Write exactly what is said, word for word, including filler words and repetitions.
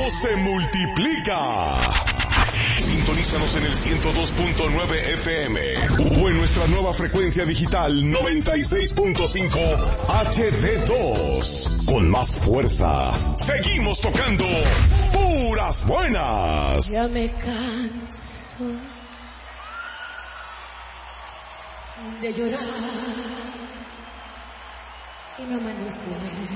se multiplica. Sintonízanos en el ciento dos punto nueve F M o en nuestra nueva frecuencia digital noventa y seis punto cinco H D dos. Con más fuerza, seguimos tocando puras buenas. Ya me canso de llorar y no amanecer.